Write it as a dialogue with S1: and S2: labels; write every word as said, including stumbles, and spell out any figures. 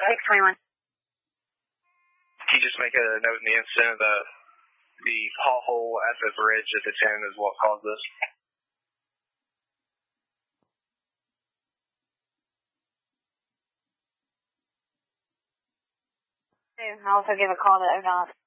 S1: six twenty-one.
S2: Can you just make a note in the incident that the pothole at the bridge at the ten is what caused this?
S1: I'll also give a call to O D O T.